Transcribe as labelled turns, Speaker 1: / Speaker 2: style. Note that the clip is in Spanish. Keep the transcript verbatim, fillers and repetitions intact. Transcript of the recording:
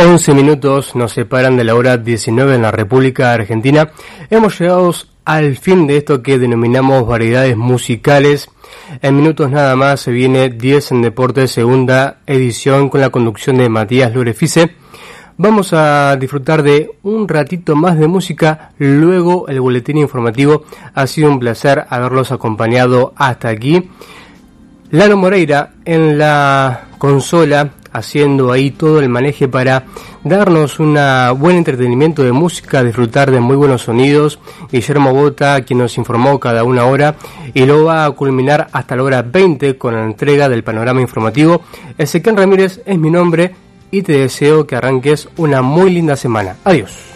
Speaker 1: once minutos nos separan de la hora diecinueve en la República Argentina. Hemos llegado al fin de esto que denominamos variedades musicales. En minutos nada más se viene diez en Deportes, segunda edición, con la conducción de Matías Lorefice. Vamos a disfrutar de un ratito más de música, luego el boletín informativo. Ha sido un placer haberlos acompañado hasta aquí. Lalo Moreira en la consola, haciendo ahí todo el maneje para darnos un buen entretenimiento de música, disfrutar de muy buenos sonidos. Guillermo Bota, quien nos informó cada una hora, y lo va a culminar hasta la hora veinte con la entrega del panorama informativo. Ezequiel Ramírez es mi nombre y te deseo que arranques una muy linda semana. Adiós.